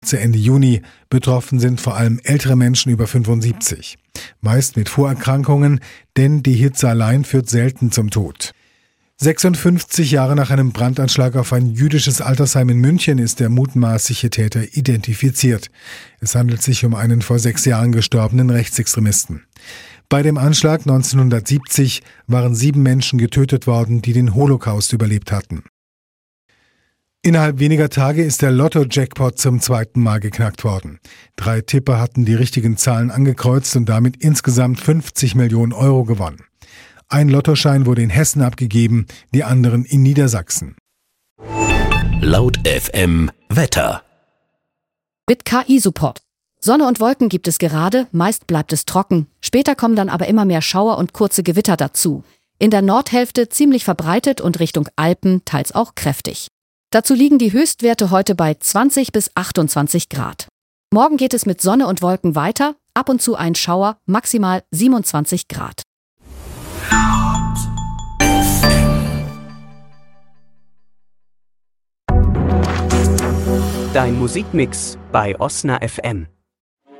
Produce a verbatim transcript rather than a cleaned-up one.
Zu Ende Juni. Betroffen sind vor allem ältere Menschen über fünfundsiebzig. Meist mit Vorerkrankungen, denn die Hitze allein führt selten zum Tod. sechsundfünfzig Jahre nach einem Brandanschlag auf ein jüdisches Altersheim in München ist der mutmaßliche Täter identifiziert. Es handelt sich um einen vor sechs Jahren gestorbenen Rechtsextremisten. Bei dem Anschlag neunzehnhundertsiebzig waren sieben Menschen getötet worden, die den Holocaust überlebt hatten. Innerhalb weniger Tage ist der Lotto-Jackpot zum zweiten Mal geknackt worden. Drei Tipper hatten die richtigen Zahlen angekreuzt und damit insgesamt fünfzig Millionen Euro gewonnen. Ein Lottoschein wurde in Hessen abgegeben, die anderen in Niedersachsen. Laut F M Wetter. Mit K I-Support. Sonne und Wolken gibt es gerade, meist bleibt es trocken. Später kommen dann aber immer mehr Schauer und kurze Gewitter dazu. In der Nordhälfte ziemlich verbreitet und Richtung Alpen teils auch kräftig. Dazu liegen die Höchstwerte heute bei zwanzig bis achtundzwanzig Grad. Morgen geht es mit Sonne und Wolken weiter, ab und zu ein Schauer, maximal siebenundzwanzig Grad. Dein Musikmix bei Osna F M.